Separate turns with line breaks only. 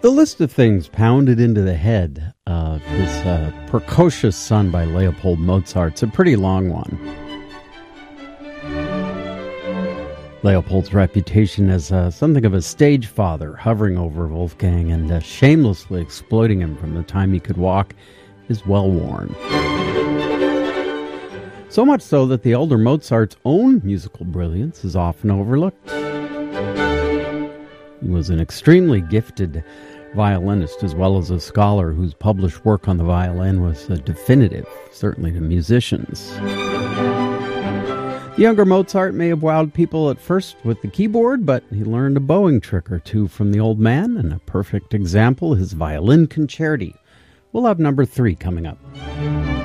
The list of things pounded into the head of his precocious son by Leopold Mozart's a pretty long one. Leopold's reputation as something of a stage father, hovering over Wolfgang and shamelessly exploiting him from the time he could walk, is well worn. So much so that the elder Mozart's own musical brilliance is often overlooked. He was an extremely gifted violinist as well as a scholar whose published work on the violin was definitive, certainly to musicians. The younger Mozart may have wowed people at first with the keyboard, but he learned a bowing trick or two from the old man, and a perfect example, his violin concerti. We'll have number 3 coming up.